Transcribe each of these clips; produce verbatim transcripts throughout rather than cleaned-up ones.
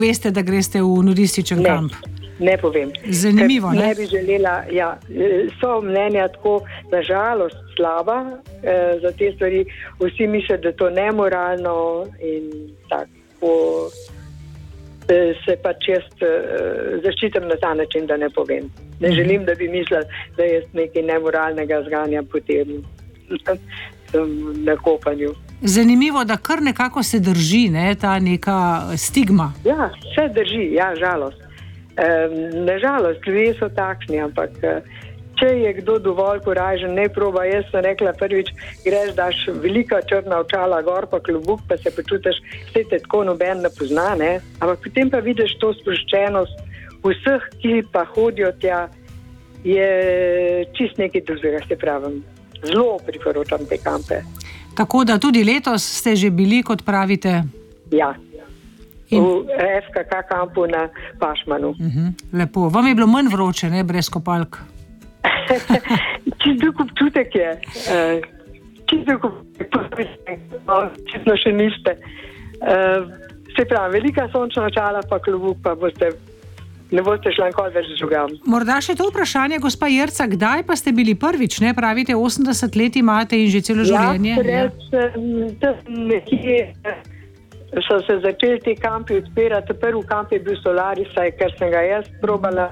veste, da greste v nudističen Ne. kamp? Ne povem. Zanimivo, Ker ne? Ne bi želela, ja, so mnenja tako, nažalost, slaba eh, za te stvari. Vsi mislijo, da je to nemoralno in tako eh, se pač jaz eh, zaščitim na ta način, da ne povem. Ne želim, da bi mislila, da jaz nekaj nemoralnega zganjam potem na kopanju. Zanimivo, da kar nekako se drži, ne, ta neka stigma. Ja, vse drži, ja, žalost. Um, nažalost, ljudje so takšni, ampak če je kdo dovolj koražen, ne proba. Jaz sem rekla prvič, greš, daš velika črna očala gor, pa klobuk, pa se počutiš, vse te tako noben ne pozna, ne? Ampak potem pa vidiš to sproščenost vseh, ki pa hodijo tja, je čist nekaj drugega, se pravim. Zelo priporočam te kampe. Tako da tudi letos ste že bili, kot pravite? Ja. In? V F K K kampu na Pašmanu. Uh-huh. Lepo. Vam je bilo manj vroče, ne, brez kopalk? Čist drug občutek je. Uh, čist drug občutek. Čistno še niste. Uh, se pravi, velika sončna očala, pa klobuk, pa boste, ne boste šla nikoli več žugam. Morda še to vprašanje, gospa Jerca, kdaj pa ste bili prvič, ne? Pravite, osemdeset let imate in že celo življenje. Ja, pred nekje so se začeli ti kampi odpirati. Prvi kamp je bil Solaris, ker sem ga jaz probala.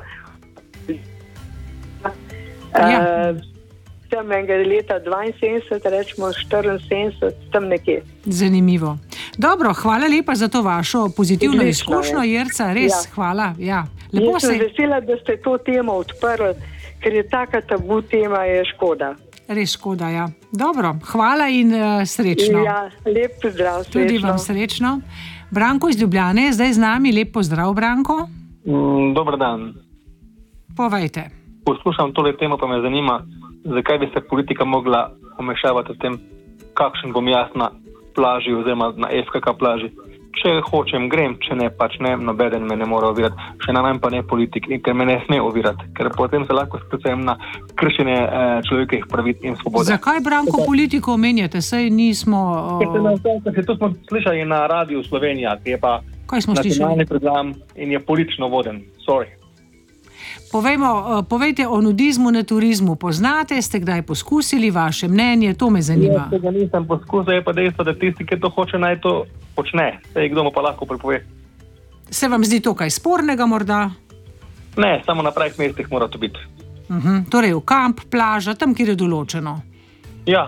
Ja. Uh, tam enega leta dvainsedemdeset, rečemo štiriinsedemdeset, tam nekje. Zanimivo. Dobro, hvala lepa za to vašo pozitivno Odlično, izkušnjo, je. Jerca, res, Ja. hvala. Ja. Lepo Jaz sem se, vesela, da ste to temo odprli, ker je taka tabu tema, je škoda. res škoda, ja. Dobro, hvala in uh, srečno. Ja, lep pozdrav, srečno. Tudi vam srečno. Branko iz Ljubljane je zdaj z nami. Lep pozdrav, Branko. Mm, dober dan. Povejte. Poslušam tole temo, pa me zanima, zakaj bi se politika mogla omešavati v tem, kakšen bom jaz na plaži oziroma na F K K plaži. Če hočem, grem, če ne, pač ne, nobeden me ne more ovirati, še najmanj pa ne politik, ker me ne sme ovirati, ker potem se lahko sklicujem na kršenje eh, človekovih pravic in svobode. Zakaj, Branko, politiko omenjate? Saj nismo... Ker se Uh, na vse, to smo slišali na radiju Slovenija, ki je pa kaj smo nacionalni slišali? program in je politično voden. Sorry. Povejmo, uh, povejte o nudizmu na turizmu. Poznate, ste kdaj poskusili, vaše mnenje? To me zanima. Jaz tega nisem poskusil, je pa dejstvo, da tisti, ki to hoče, naj to počne. Sej kdo mu pa lahko prepove. Se vam zdi to kaj spornega morda? Ne, samo na pravih mestih mora to biti. Uh-huh. Torej v kamp, plaža, tam, kjer je določeno. Ja,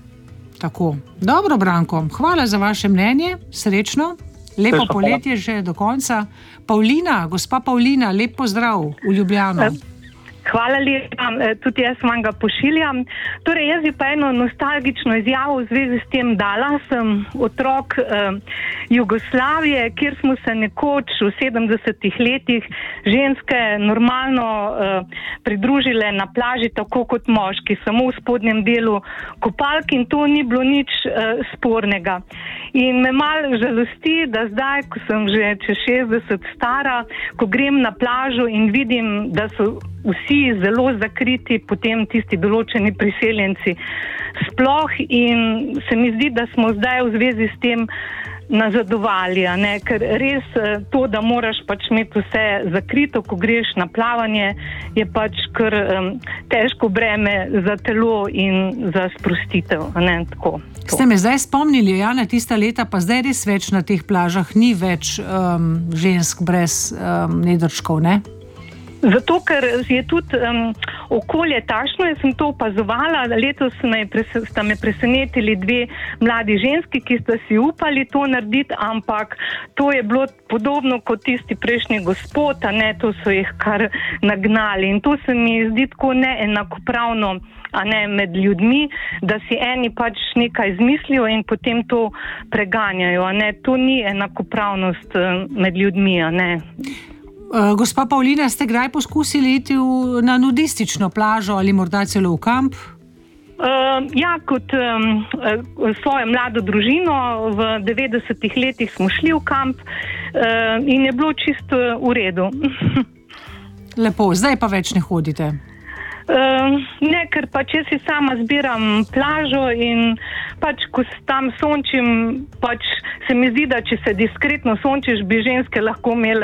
Tako. Dobro, Branko, hvala za vaše mnenje, srečno. Lepo Srečno, poletje že do konca. Pavlina, gospa Pavlina, lep pozdrav v Ljubljano. Hvala lepa, tudi jaz vam ga pošiljam. Torej, jaz bi pa eno nostalgično izjavo v zvezi s tem dala. Sem otrok eh, Jugoslavije, kjer smo se nekoč v sedemdesetih letih ženske normalno eh, pridružile na plaži tako kot moški, samo v spodnjem delu kopalk in to ni bilo nič eh, spornega. In me malo žalosti, da zdaj, ko sem že čez šestdeset stara, ko grem na plažo in vidim, da so vsi zelo zakriti, potem tisti določeni priseljenci sploh, in se mi zdi, da smo zdaj v zvezi s tem nazadovali, a ne? Ker res to, da moraš pač imeti vse zakrito, ko greš na plavanje, je pač kar um, težko breme za telo in za sprostitev, a ne? Tako. To. Ste me zdaj spomnili, ja, na tista leta, pa zdaj res več na teh plažah ni več um, žensk brez um, nedrškov, ne? Zato, ker je tudi um, okolje takšno, jaz sem to opazovala, letos me pres, sta me presenetili dve mladi ženski, ki sta si upali to narediti, ampak to je bilo podobno kot tisti prejšnji gospod, a ne, to so jih kar nagnali in to se mi zdi tako neenakopravno, a ne, med ljudmi, da si eni pač nekaj izmislijo in potem to preganjajo, a ne, to ni enakopravnost uh, med ljudmi, a ne. Uh, gospa Pavlina, ste kdaj poskusili iti v, na nudistično plažo ali morda celo v kamp? Uh, ja, kot um, svojo mlado družino v devetdesetih letih smo šli v kamp uh, in je bilo čisto v redu. Lepo, zdaj pa več ne hodite? Uh, ne, ker pač jaz si sama zbiram plažo in pač, ko se tam sončim, pač se mi zdi, da če se diskretno sončiš, bi ženske lahko imele